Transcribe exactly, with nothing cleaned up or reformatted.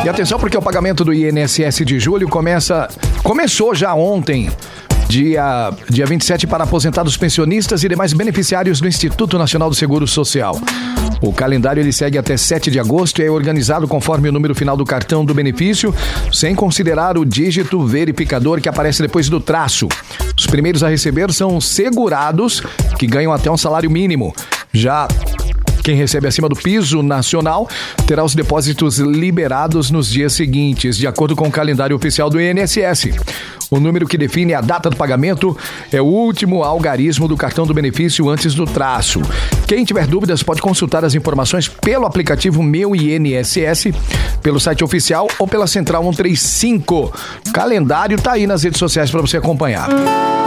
E atenção, porque o pagamento do I N S S de julho começa, começou já ontem, dia, dia vinte e sete, para aposentados, pensionistas e demais beneficiários do Instituto Nacional do Seguro Social. O calendário ele segue até sete de agosto e é organizado conforme o número final do cartão do benefício, sem considerar o dígito verificador que aparece depois do traço. Os primeiros a receber são segurados, que ganham até um salário mínimo. Já quem recebe acima do piso nacional terá os depósitos liberados nos dias seguintes, de acordo com o calendário oficial do I N S S. O número que define a data do pagamento é o último algarismo do cartão do benefício antes do traço. Quem tiver dúvidas pode consultar as informações pelo aplicativo Meu I N S S, pelo site oficial ou pela Central cento e trinta e cinco. O calendário tá aí nas redes sociais para você acompanhar.